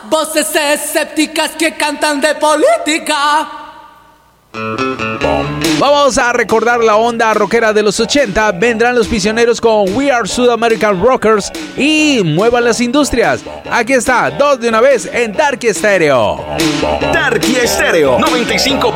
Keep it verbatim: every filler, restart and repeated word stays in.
voces escépticas que cantan de política. Vamos a recordar la onda rockera de los ochenta. Vendrán Los Prisioneros con We Are South American Rockers y Muevan las Industrias. Aquí está, dos de una vez en Darky Stereo. Darky Stereo noventa y cinco